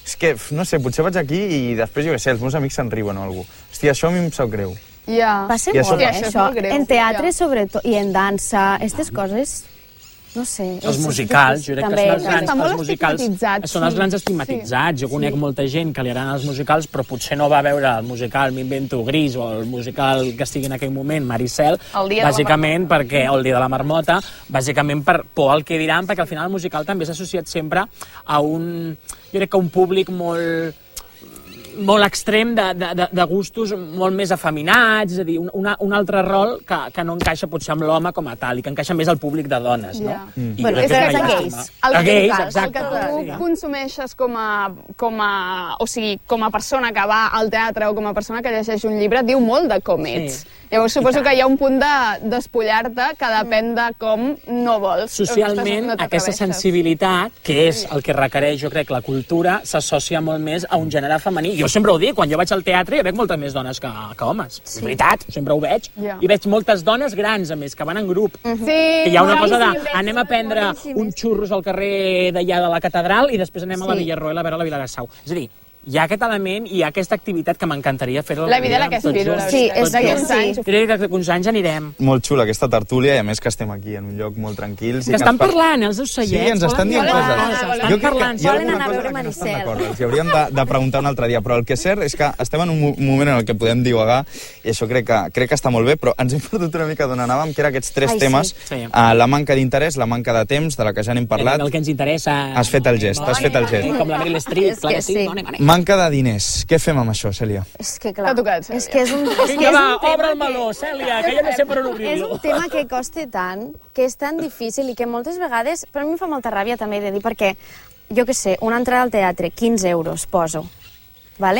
A: És que, no sé, potser vaig aquí i després, jo què sé, els meus amics se'n riuen o alguna cosa. Hòstia, això a mi em sap greu.
I: Ja.
E: Va ser
A: I
E: molt,
A: això-
E: eh,
I: I això és
E: això.
I: molt greu,
E: En teatre,
I: ja.
E: sobretot, i en dansa, aquestes coses, no sé.
G: Els
E: és-
G: musicals, jo crec
E: també,
G: que són els
E: també.
G: grans,
I: Està molt
G: els musicals,
I: estigmatitzats,
G: són els
I: sí.
G: grans estigmatitzats. Jo conec molta gent que li agraden els musicals, però potser no va veure el musical M'invento Gris o el musical que estigui en aquell moment, Maricel,
I: El dia de la
G: bàsicament perquè, o el dia de la marmota, bàsicament per por al que diran, perquè al final el musical també s'ha associat sempre a un, jo crec que un públic molt molt extrem de, de, de, de gustos molt més afeminats, és a dir, un, una, un altre rol que, que no encaixa potser amb l'home com a tal, i que encaixa més al públic de dones, no?
I: Ja.
A: Mm.
G: I
E: Bueno,
G: crec que
E: és
G: una
E: que
G: llàstima.
E: gais.
I: El
G: A
I: que,
G: gais,
I: el
G: exacte.
I: que tu
G: Sí.
I: consumeixes com a, com a... O sigui, com a persona que va al teatre o com a persona que llegeix un llibre, diu molt de com ets.
G: Sí.
I: Llavors suposo que hi ha un punt de despullar-te que depèn de com no vols.
G: Socialment,
I: No
G: aquesta
I: t'atreveixes.
G: sensibilitat, que és el que requereix, jo crec, la cultura, s'associa molt més a un gènere femení. Jo sempre ho dic, quan jo vaig al teatre, jo veig moltes més dones que, que homes. Sí. És veritat, sempre ho veig.
I: Ja.
G: I veig moltes dones grans, a més, que van en grup.
I: Sí,
G: Que hi ha una cosa de
E: boníssim,
G: anem a prendre
E: boníssim.
G: uns xurros al carrer d'allà de la catedral i després anem a la
E: Sí.
G: Villarroel a veure la Vilassau. És a dir, hi ha aquest element i hi ha aquesta activitat que m'encantaria fer-ho.
I: La vida a la que aspiro, la
E: Sí,
I: veritat.
E: és
I: D'aquí
E: que
I: uns
E: sí.
I: anys.
G: Crec que d'aquí uns anys anirem.
A: Molt xula aquesta tertúlia i a més que estem aquí en un lloc molt tranquils. i
G: Que estan
A: ens par-
G: parlant, els ocellets.
A: Sí, ens estan dient
G: volen
A: coses.
G: parlar,
A: Jo
G: Estan
A: crec que
G: parlant.
A: hi ha
E: Volen
A: alguna
E: anar a
A: cosa
E: veure
A: que no estan
E: Maricel.
A: d'acord. Els hi hauríem de, de preguntar un altre dia, però el que és cert és que estem en un mo- moment en el que podem divagar i això crec que, crec que està molt bé, però ens hem perdut una mica d'on anàvem, que era aquests tres
E: Ai, sí.
A: temes,
G: Sí.
A: uh, la manca d'interès, la manca de temps, de la que ja n'hem parlat,
G: El que ens interessa.
A: Has fet el gest, has fet el gest.
G: Com la Meryl Streep,
E: És
G: clar
E: que
G: que sí.
E: sí.
G: Dona, dona.
A: manca de diners. Què fem amb això, Cèlia?
E: És que clar,
I: T'ha tocat, Cèlia.
E: és que és un, és que
G: Vinga,
E: és
G: va,
E: un tema
G: obre el
E: que-
G: meló, Cèlia, que jo no sé per on
E: És
G: obrir-lo.
E: un tema que costa tant, que és tan difícil i que moltes vegades, però a mi em fa molta ràbia també de dir, perquè, jo que sé, una entrada al teatre, quinze euros, poso, vale?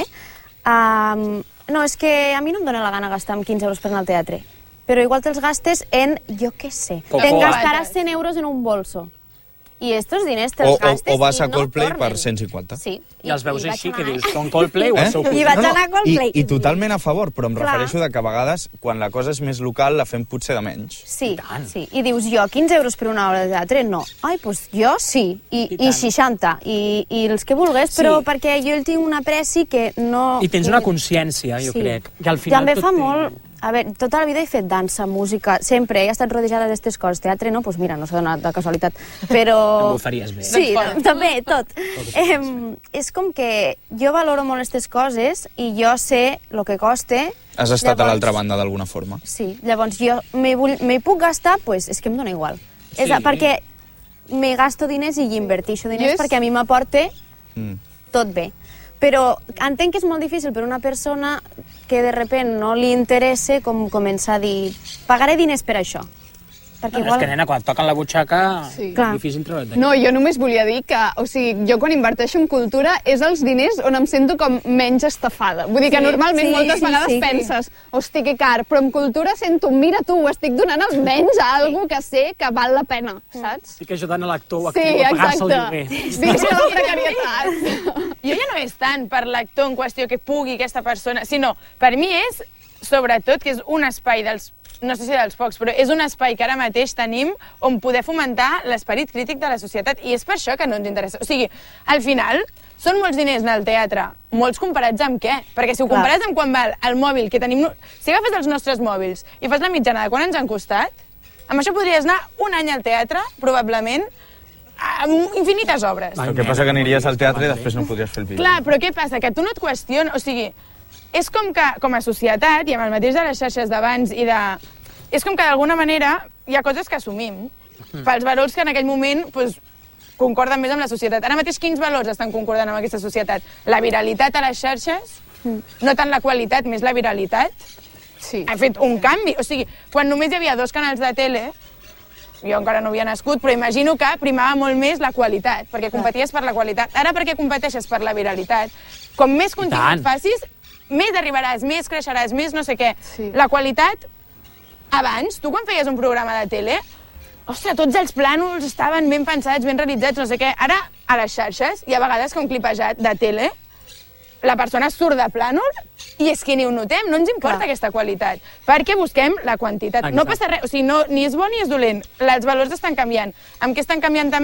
E: Um, no, és que a mi no em dóna la gana gastar amb quinze euros per anar al teatre, però igual te'ls gastes en, jo què sé,
G: Poco.
E: te'n gastaràs cent euros en un bolso. I estos diners te'ls
A: O, o,
E: gastes
A: o vas
E: i
A: a
E: no
A: Coldplay
E: tornen.
A: per cent cinquanta.
E: Sí.
G: I els veus
E: vaig
G: així, que
E: anar,
G: dius,
E: eh?
G: són Coldplay o el seu
E: I
G: cosí.
E: vaig anar a Coldplay.
A: I, I totalment a favor, però em
E: Clar.
A: refereixo de que a vegades, quan la cosa és més local, la fem potser de menys.
E: Sí, sí. I dius, jo, quinze euros per una hora de teatre? No. Ai, doncs jo sí. I,
G: I
E: I,
G: tant.
E: seixanta. I, I els que vulgues,
G: Sí.
E: però perquè jo el tinc un apreci que no...
G: I tens
E: que-
G: una consciència, jo
E: Sí.
G: crec. Que al final
E: També
G: tot
E: fa
G: té-
E: molt... A veure, tota la vida he fet dansa, música, sempre he estat rodejada d'aquestes coses. Teatre no, doncs mira, no s'ha donat de casualitat, però...
G: També ho faries bé.
E: Sí, també, tot. Eh, és com que jo valoro molt aquestes coses i jo sé el que costa.
A: Has estat a
E: llavors-
A: l'altra banda d'alguna forma.
E: Sí, llavors jo m'hi vull- m'hi puc gastar, pues, és que em dóna igual.
G: Sí.
E: És a, perquè me gasto diners i hi invertixo diners
I: Jo és-
E: perquè a mi m'aporta
A: Mm.
E: tot bé. Però entenc que és molt difícil per una persona que de repent no li interessa com començar a dir pagaré diners per això. Perquè
G: Bueno, és que, nena, quan et toquen la butxaca,
I: Sí.
G: és
E: Clar.
G: difícil treure't d'aquí.
I: No, jo només volia dir que, o sigui, jo quan inverteixo en cultura és els diners on em sento com menys estafada. Vull dir que
E: Sí,
I: normalment
E: sí,
I: moltes
E: sí,
I: vegades
E: sí.
I: penses, hosti, que car, però en cultura sento, mira tu, ho estic donant els menys a algú que sé que val la pena, saps?
G: Estic ajudant a l'actor o
I: Sí,
G: actriu a pagar-se el
I: exacte.
G: lloguer.
I: Visc a la precarietat.
H: Jo ja no és tant per l'actor en qüestió que pugui aquesta persona, sinó per mi és, sobretot, que és un espai dels no sé si dels pocs, però és un espai que ara mateix tenim on poder fomentar l'esperit crític de la societat i és per això que no ens interessa. O sigui, al final, són molts diners anar al teatre, molts comparats amb què? Perquè si ho
E: Clar.
H: compares amb quan val el mòbil que tenim... Si agafes els nostres mòbils i fas la mitjana de quan ens han costat, amb això podries anar un any al teatre, probablement, amb infinites obres.
G: Ai,
A: El que passa que aniries al teatre i després no podries fer el vídeo.
H: Clar, però què passa? Que tu no et qüestiones... O sigui, és com que, com a societat, i amb el mateix de les xarxes d'abans i de... És com que d'alguna manera hi ha coses que assumim pels valors que en aquell moment doncs, concorden més amb la societat. Ara mateix quins valors estan concordant amb aquesta societat? La viralitat a les xarxes? No tant la qualitat, més la viralitat?
I: Sí.
H: Ha fet un canvi. O sigui, quan només hi havia dos canals de tele, jo encara no havia nascut, però imagino que primava molt més la qualitat, perquè competies per la qualitat. Ara perquè competeixes per la viralitat, com més contingut facis, més arribaràs, més creixeràs, més no sé què.
I: Sí.
H: La qualitat, abans, tu quan feies un programa de tele, ostres, tots els plànols estaven ben pensats, ben realitzats, no sé què. Ara, a les xarxes, hi ha vegades que un clipejat de tele, la persona surt de plànol i és que ni ho notem, no ens importa
E: Clar.
H: aquesta qualitat, perquè busquem la quantitat.
G: Exacte.
H: No passa res, o sigui, no, ni és bo ni és dolent, els valors estan canviant. Amb què estan canviant també?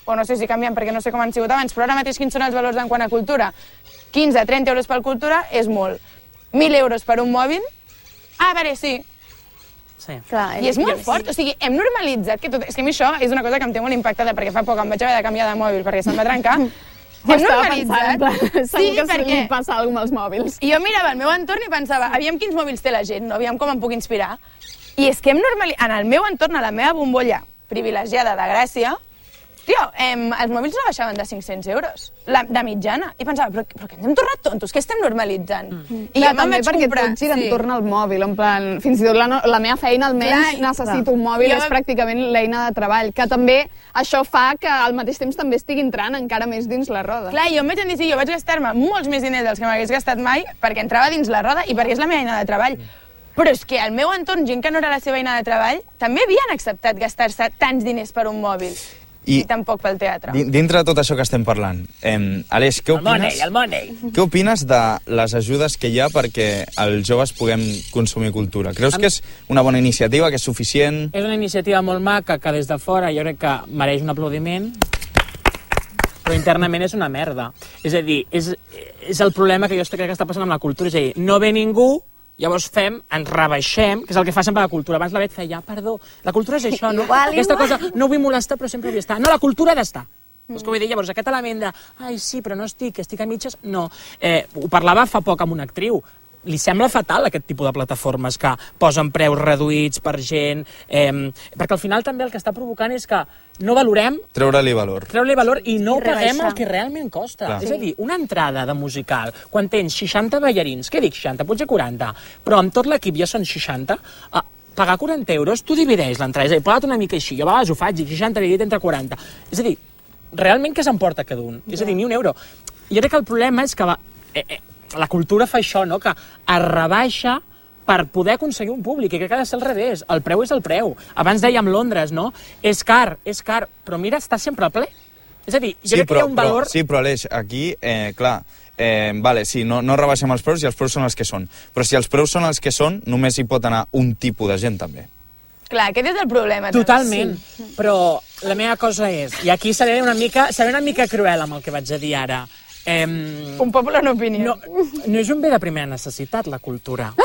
H: o no sé si canvien perquè no sé com han sigut abans, però ara mateix quins són els valors en quant a cultura? quinze a trenta euros per cultura és molt. mil euros per un mòbil? Ah, vale, sí.
G: Sí.
E: Clar,
H: I és molt fort, o sigui, hem normalitzat que tot... És que a mi això és una cosa que em té molt impactada, perquè fa poc em vaig haver de canviar de mòbil perquè se'm va trencar. Hem normalitzat.
I: Segur
H: Sí,
I: que
H: perquè
I: li passa alguna cosa amb els mòbils.
H: jo mirava el meu entorn i pensava, aviam quins mòbils té la gent, no? Aviam com em puc inspirar. I és que hem normalitzat... En el meu entorn, a la meva bombolla privilegiada de Gràcia, tio, em, els mòbils no baixaven de cinc-cents euros, la, de mitjana. I pensava, però, però que ens hem tornat tontos, què estem normalitzant? Mm. I
I: Clar,
H: jo
I: també
H: vaig
I: perquè
H: comprar...
I: tot gira sí. entorn al mòbil, en plan, fins i tot la, no, la meva feina almenys
H: Clar,
I: necessito
H: clar.
I: un mòbil,
H: Jo-
I: és pràcticament l'eina de treball, que també això fa que al mateix temps també estigui entrant encara més dins la roda.
H: Clar, jo em vaig dir, sí, jo vaig gastar-me molts més diners dels que m'hagués gastat mai perquè entrava dins la roda i perquè és la meva eina de treball. Però és que al meu entorn, gent que no era la seva eina de treball, també havien acceptat gastar-se tants diners per un mòbil. I, I tampoc pel teatre.
A: Dintre de tot això que estem parlant, eh, Aleix, què
G: El money,
A: opines,
G: el money.
A: què opines de les ajudes que hi ha perquè els joves puguem consumir cultura? Creus que és una bona iniciativa, que és suficient?
G: És una iniciativa molt maca que des de fora jo crec que mereix un aplaudiment, però internament és una merda. És a dir, és, és el problema que jo crec que està passant amb la cultura. És a dir, no ve ningú, llavors fem, ens rebaixem, que és el que fa sempre la cultura. Abans la Bet feia, ah, perdó, la cultura és això, no?
E: Igual,
G: Aquesta
E: igual.
G: cosa, no vull molestar, però sempre vull estar. No, la cultura ha d'estar. Mm. És que vull dir, llavors, aquest element de, ai, sí, però no estic, estic a mitges, no. Eh, ho parlava fa poc amb una actriu. Li sembla fatal aquest tipus de plataformes que posen preus reduïts per gent, eh, perquè al final també el que està provocant és que no valorem,
A: Treure-li valor.
G: treure-li valor i no
E: I
G: paguem
E: rebaixar.
G: el que realment costa.
A: Clar.
G: És a dir, una entrada de musical, quan tens seixanta ballarins, què dic seixanta, potser quaranta, però amb tot l'equip ja són seixanta, eh, pagar quaranta euros, tu divideix l'entrada, és a dir, paga't una mica així, jo a vegades ho faig, dic seixanta dividit entre quaranta. És a dir, realment què s'emporta cada un? És a dir, ni un euro. Jo crec que el problema és que va, eh, eh, la cultura fa això, no?, que es rebaixa per poder aconseguir un públic, i crec que ha de ser al revés. El preu és el preu. Abans dèiem Londres, no? És car, és car, però mira, està sempre a ple. És a dir, jo
A: Sí,
G: crec que hi
A: però,
G: ha un valor...
A: però, sí, però Aleix, aquí, eh, clar, eh, vale, sí, no, no rebaixem els preus i els preus són els que són. Però si els preus són els que són, només hi pot anar un tipus de gent, també.
H: Clar, aquest és el problema.
G: Totalment, sí. Però la meva cosa és, i aquí seré una mica, seré una mica cruel amb el que vaig a dir ara, eh,
H: Un popular opinió.
G: no, no és un bé de primera necessitat, la cultura.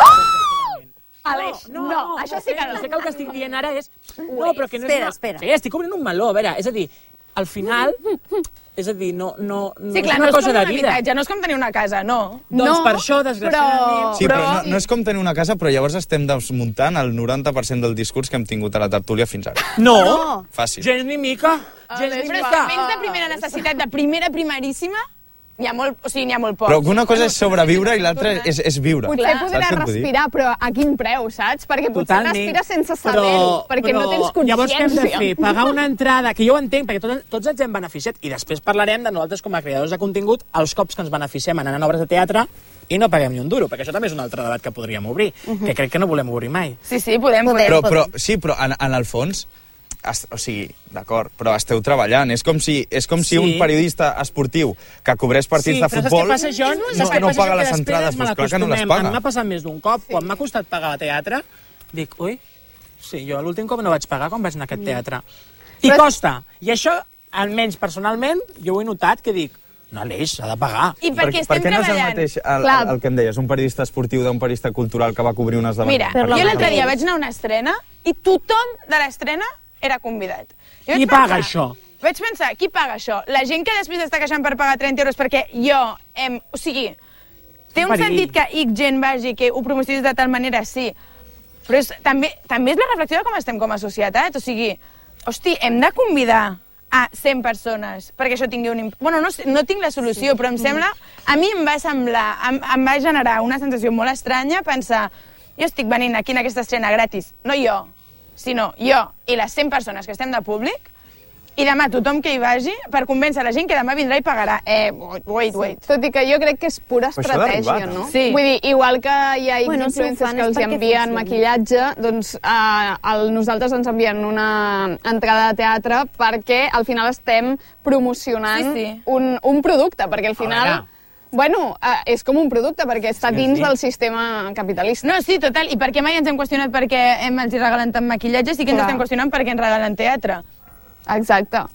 H: Aleix,
G: No, no,
H: això sí que no.
G: Sé que el que estic dient ara és... No, però que no
E: Espera,
G: és una...
E: espera.
G: Sí, estic obrint un meló, a veure, és a dir, al final, és a dir, no, no, no
H: Sí, clar,
G: és
H: no
G: una
H: és com
G: cosa
H: un
G: de vida.
H: habitatge, no és com tenir una casa, no.
G: Doncs
I: No,
G: per això, desgraciadament...
A: Sí, però,
H: Però-
A: no, no és com tenir una casa, però llavors estem desmuntant el noranta per cent del discurs que hem tingut a la tertúlia fins ara.
G: No!
E: No.
A: Fàcil.
G: Gens ni mica! Gens ni
H: Però
G: mica!
H: si béns de primera necessitat, de primera primeríssima, n'hi ha molt, o sigui, n'hi ha molt poc.
A: Però una cosa és sobreviure i l'altra és, és viure.
I: Potser
H: Clar.
I: podrà
A: Saps què et vull dir?
I: respirar, però a quin preu, saps? Perquè potser
G: Totalment.
I: respires sense saber-ho, perquè no tens consciència.
G: Llavors què hem de fer? Pagar una entrada, que jo ho entenc, perquè tots, tots ens hem beneficiat, i després parlarem de nosaltres com a creadors de contingut, els cops que ens beneficiem anant a obres de teatre i no paguem ni un duro, perquè això també és un altre debat que podríem obrir, uh -huh. que crec que no volem obrir mai.
H: Sí, sí, podem, podem.
A: Però, però, sí, però en, en el fons, es, o sigui, d'acord, però esteu treballant. És com si, és com si
G: Sí.
A: un periodista esportiu que cobreix partits
G: Sí,
A: de
G: però saps
A: futbol
G: què passa, Jon?
A: no,
G: Saps què
A: no
G: passa,
A: paga
G: Jon?
A: les
G: Que
A: entrades,
G: després
A: doncs clar que no les
G: malacostumem.
A: paga.
G: A mi m'ha passat més d'un cop, quan m'ha costat pagar a teatre, dic, ui, sí, jo l'últim cop no vaig pagar quan vaig anar a aquest teatre. I costa. I això, almenys personalment, jo ho he notat, que dic, no, Aleix, s'ha de pagar.
H: I
A: Per,
H: perquè
A: per
H: estem
A: què no és el
H: treballant.
A: mateix el,
I: Clar.
A: el, el que em deies, un periodista esportiu d'un periodista cultural que va cobrir un esdeveniment?
H: Mira,
E: Per
H: jo
E: la
H: l'altre dia
E: mateixa.
H: vaig anar a una estrena i tothom de l'estrena era convidat. Jo vaig
G: Qui paga
H: pensar-
G: això?
H: Vaig pensar, qui paga això? La gent que després està queixant per pagar trenta euros perquè jo, em, o sigui, té un
G: Perill.
H: sentit que X gent vagi, que ho promocionis de tal manera, sí, però és, també, també és la reflexió de com estem com a societat, o sigui, hosti, hem de convidar a cent persones perquè això tingui un... imp- Bueno, no, sé, no tinc la solució, però em sembla... A mi em va semblar, em, em va generar una sensació molt estranya pensar, jo estic venint aquí en aquesta estrena gratis, no jo, sinó jo i les cent persones que estem de públic, i demà tothom que hi vagi per convèncer la gent que demà vindrà i pagarà. Eh, wait, wait.
I: Tot i que jo crec que és pura
A: Però això ha
I: estratègia,
A: d'arribar,
I: no?
H: Sí.
I: Vull dir, igual que hi ha
E: Bueno, si ho
I: influencers
E: fan
I: que
E: és
I: els hi
E: perquè
I: envien
E: funciona.
I: maquillatge, doncs eh, el, nosaltres ens envien una entrada de teatre perquè al final estem promocionant
H: Sí, sí.
I: Un, un producte, perquè al final...
G: veure.
I: Bueno, eh, és com un producte, perquè està
G: Sí,
I: dins
G: sí.
I: del sistema capitalista.
H: No, sí, total. I per què mai ens hem qüestionat perquè hem, els hi regalen tant maquillatge? Sí que ens
I: Clar.
H: estem qüestionant perquè ens regalen teatre.
I: Exacte.
E: Clar.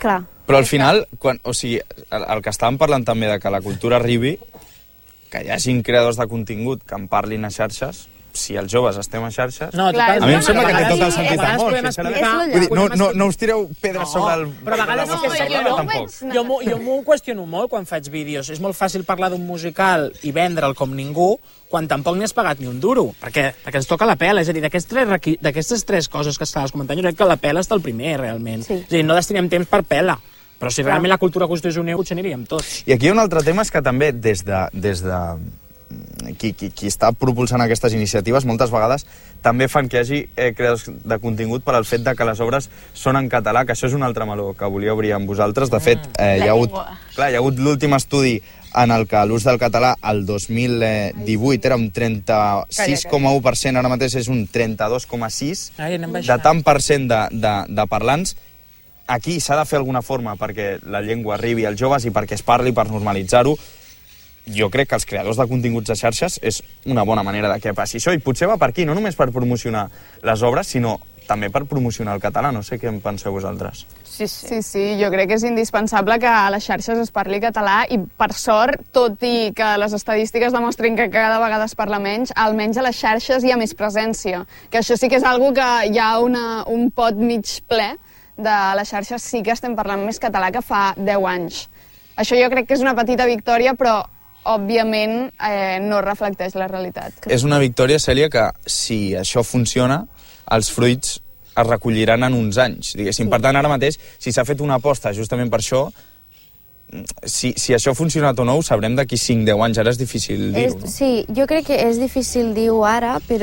A: Però al final, quan, o sigui, el, el que estàvem parlant també de que la cultura arribi, que hi hagin creadors de contingut que en parlin a xarxes, si els joves estem a xarxes...
G: No,
I: Clar,
A: a mi em sembla que té tot el
G: sí,
A: sentit
G: a
A: del
G: vegades
A: món,
G: podem
A: sincerament.
G: explicar-
A: Vull dir, no,
G: podem
A: no, no us tireu pedres sobre el...
G: Però a vegades sí que
A: no,
G: és
A: jo
G: jo,
A: tampoc.
G: jo, m'ho- jo m'ho qüestiono molt quan faig vídeos. És molt fàcil parlar d'un musical i vendre'l com ningú quan tampoc n'hi has pagat ni un duro, perquè, perquè ens toca la pela. És a dir, d'aquestes tres, requi- d'aquestes tres coses que estaves comentant, jo crec que la pela està el primer, realment.
E: Sí.
G: És a dir, no destinem temps per pela. Però si realment la cultura constituís unió, potser aniríem tots.
A: I aquí hi ha un altre tema, és que també des de, des de qui, qui, qui està propulsant aquestes iniciatives moltes vegades també fan que hi hagi eh, creadors de contingut per al fet de que les obres són en català, que això és un altre meló que volia obrir amb vosaltres. De fet, eh, hi ha hagut, clar, hi ha hagut l'últim estudi en el que l'ús del català el dos mil divuit era un trenta-sis coma u per cent, ara mateix és un trenta-dos coma sis per cent
G: Ai, anem
A: de
G: baixant.
A: tant per cent de, de, de parlants. Aquí s'ha de fer alguna forma perquè la llengua arribi als joves i perquè es parli, per normalitzar-ho. Jo crec que els creadors de continguts de xarxes és una bona manera de que passi això, i potser va per aquí, no només per promocionar les obres, sinó també per promocionar el català. No sé què en penseu vosaltres.
I: Sí, sí. sí, sí, jo crec que és indispensable que a les xarxes es parli català i, per sort, tot i que les estadístiques demostren que cada vegada es parla menys, almenys a les xarxes hi ha més presència. Que això sí que és algo que hi ha una, un pot mig ple de les xarxes, sí que estem parlant més català que fa deu anys. Això jo crec que és una petita victòria, però òbviament eh, no reflecteix la realitat.
A: És una victòria, Cèlia, que si això funciona, els fruits es recolliran en uns anys, diguéssim. Per tant, ara mateix, si s'ha fet una aposta justament per això, si, si això ha funcionat o no, ho sabrem d'aquí cinc deu anys. Ara és difícil dir-ho, no?
E: Sí, jo crec que és difícil dir-ho ara, però